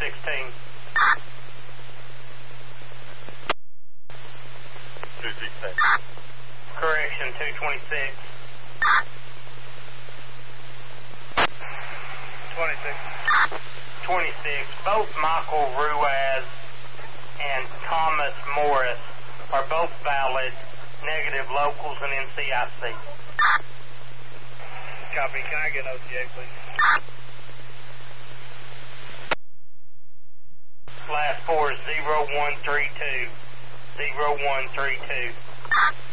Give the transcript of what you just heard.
216. 216. Correction, 226. 26. Both Michael Ruiz and Thomas Morris are both valid negative locals and NCIC. Copy. Can I get an OTA, please? Last four is 0132. 0132.